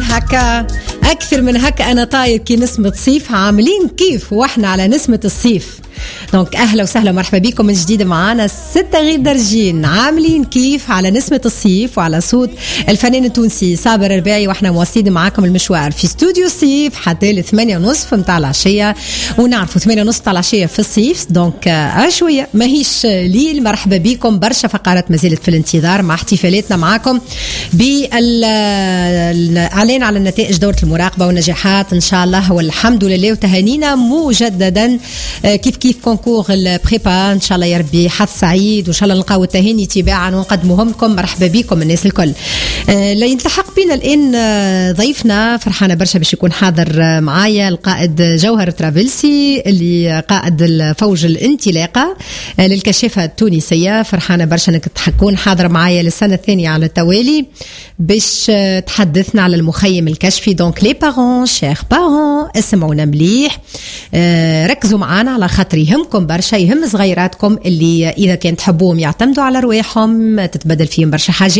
هكا أكثر من هكا أنا طاير كي نسمة صيف عاملين كيف وإحنا على نسمة الصيف. دونك أهلا وسهلا مرحبا بكم من جديد معانا 6 غير درجين عاملين كيف على نسمة الصيف وعلى صوت الفنان التونسي صابر رباعي. وإحنا مواصلين معاكم المشوار في استوديو الصيف حتى 8:30 متاع العشية، ونعرفوا 8:30 متاع العشية في الصيف دونك شوية ماهيش ليل. مرحبا بكم، برشا فقرات مازالت في الانتظار مع احتفالاتنا معاكم بالإعلان على النتائج دورة المراقبة والنجاحات إن شاء الله والحمد لله، وتهانينا مجددا كيف كونكور البريبا إن شاء الله يا ربي حظ سعيد، وإن شاء الله نلقاو التهاني تباعا ونقدمهم لكم. مرحبا بكم الناس الكل. لا يلتحق بنا الآن ضيفنا، فرحانة برشا باش يكون حاضر معايا القائد جوهر ترافلسي اللي قائد الفوج الانطلاقة للكشافة التونسية. فرحانة برشا انك تكون حاضرة معايا للسنة الثانية على التوالي باش تحدثنا على المخيم الكشفي. دونك لي بارون شير بارون اسمعونا مليح، ركزوا معانا على خاطر يهمكم برشا، يهم صغيراتكم اللي إذا كان تحبوهم يعتمدوا على رواحهم تتبدل فيهم برشا حاجات.